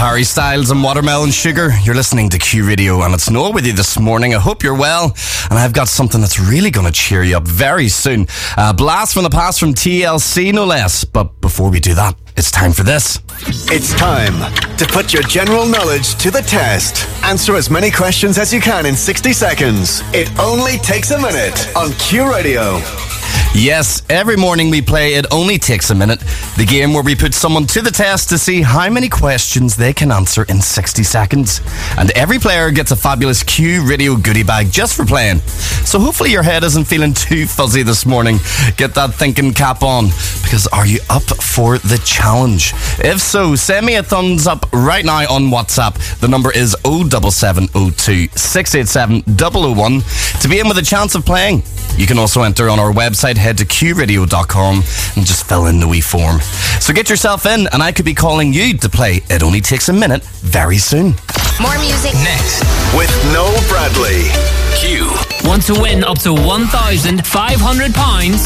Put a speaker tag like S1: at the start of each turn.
S1: Harry Styles and Watermelon Sugar. You're listening to Q Radio, and it's Noel with you this morning. I hope you're well, and I've got something that's really going to cheer you up very soon. Blast from the past from TLC, no less. But before we do that, it's time for this.
S2: It's time to put your general knowledge to the test. Answer as many questions as you can in 60 seconds. It only takes a minute on Q Radio.
S1: Yes, every morning we play It Only Takes a Minute, the game where we put someone to the test to see how many questions they can answer in 60 seconds. And every player gets a fabulous Q Radio goodie bag just for playing. So hopefully your head isn't feeling too fuzzy this morning. Get that thinking cap on, because are you up for the challenge? If so, send me a thumbs up right now on WhatsApp. The number is 07702 687 001 to be in with a chance of playing. You can also enter on our website. Head to qradio.com and just fill in the wee form. So get yourself in, and I could be calling you to play It Only Takes a Minute very soon.
S3: More music
S4: next
S2: with Noel Bradley.
S4: Q. Want to win up to £1,500?